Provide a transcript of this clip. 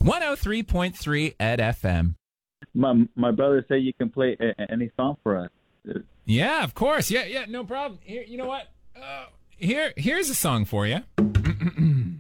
103.3 Ed FM. My brother said you can play any song for us. Yeah, of course. Yeah, no problem. Here, you know what? Here's a song for you.